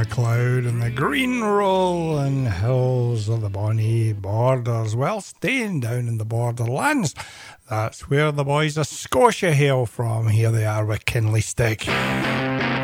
MacLeod and the green rolling hills of the bonny borders. Well, staying down in the borderlands, that's where the boys of Scotia hail from. Here they are with Kinley Stick.